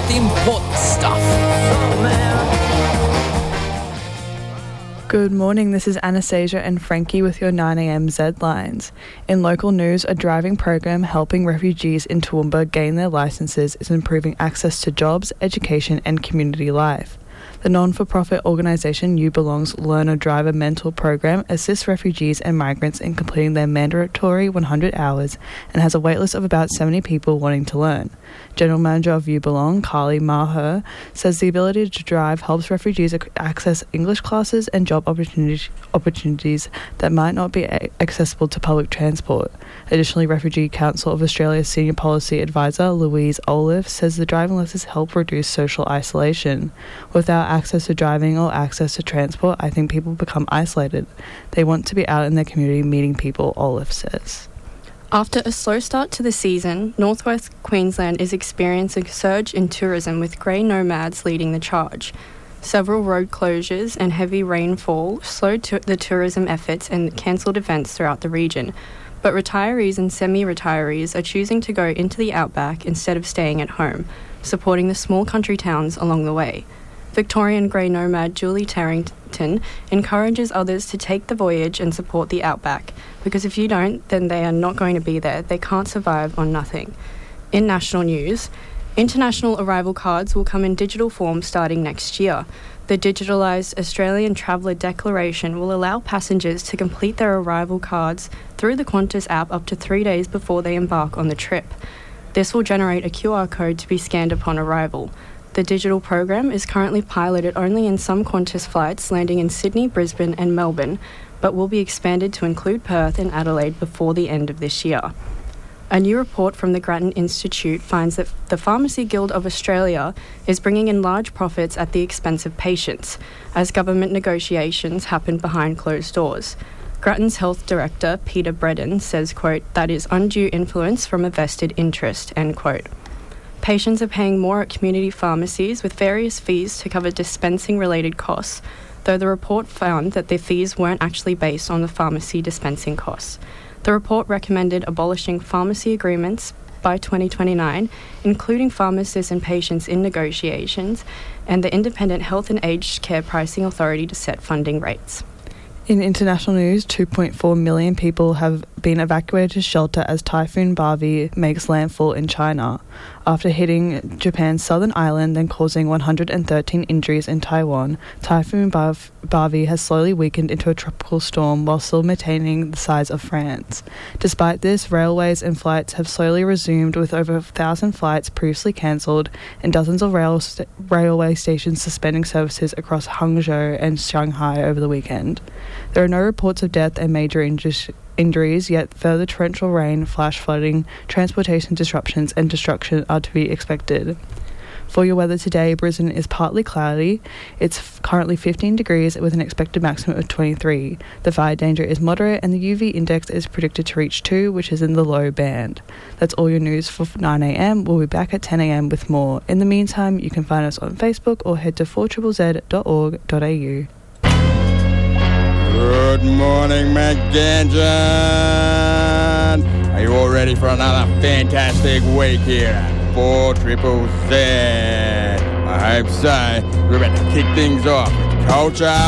the important stuff. Good morning, this is Anastasia and Frankie with your 9am Z-Lines. In local news, a driving program helping refugees in Toowoomba gain their licences is improving access to jobs, education and community life. The non-for-profit organisation You Belong's Learner Driver Mentor program assists refugees and migrants in completing their mandatory 100 hours and has a waitlist of about 70 people wanting to learn. General Manager of You Belong, Carly Maher, says the ability to drive helps refugees access English classes and job opportunities that might not be accessible to public transport. Additionally, Refugee Council of Australia's Senior Policy Advisor, Louise Olive, says the driving lessons help reduce social isolation. Without access to driving or access to transport, I think people become isolated. They want to be out in their community meeting people, Olive says. After a slow start to the season, Northwest Queensland is experiencing a surge in tourism with grey nomads leading the charge. Several road closures and heavy rainfall slowed the tourism efforts and cancelled events throughout the region, but retirees and semi-retirees are choosing to go into the outback instead of staying at home, supporting the small country towns along the way. Victorian grey nomad Julie Tarrington encourages others to take the voyage and support the outback, because if you don't, then they are not going to be there. They can't survive on nothing. In national news, international arrival cards will come in digital form starting next year. The digitalised Australian Traveller Declaration will allow passengers to complete their arrival cards through the Qantas app up to 3 days before they embark on the trip. This will generate a QR code to be scanned upon arrival. The digital program is currently piloted only in some Qantas flights landing in Sydney, Brisbane and Melbourne, but will be expanded to include Perth and Adelaide before the end of this year. A new report from the Grattan Institute finds that the Pharmacy Guild of Australia is bringing in large profits at the expense of patients, as government negotiations happen behind closed doors. Grattan's Health Director, Peter Bredin, says, quote, "that is undue influence from a vested interest," end quote. Patients are paying more at community pharmacies with various fees to cover dispensing-related costs, though the report found that the fees weren't actually based on the pharmacy dispensing costs. The report recommended abolishing pharmacy agreements by 2029, including pharmacists and patients in negotiations, and the Independent Health and Aged Care Pricing Authority to set funding rates. In international news, 2.4 million people have been evacuated to shelter as Typhoon Barvi makes landfall in China. After hitting Japan's southern island and causing 113 injuries in Taiwan, Typhoon Barvi has slowly weakened into a tropical storm while still maintaining the size of France. Despite this, railways and flights have slowly resumed, with over 1,000 flights previously cancelled and dozens of railway stations suspending services across Hangzhou and Shanghai over the weekend. There are no reports of death and major injuries, yet further torrential rain, flash flooding, transportation disruptions and destruction are to be expected. For your weather today, Brisbane is partly cloudy. It's currently 15 degrees with an expected maximum of 23. The fire danger is moderate and the UV index is predicted to reach 2, which is in the low band. That's all your news for 9am. We'll be back at 10am with more. In the meantime, you can find us on Facebook or head to 4ZZZ.org.au. Good morning, McGanjan. Are you all ready for another fantastic week here at 4ZZZ? I hope so. We're about to kick things off with culture,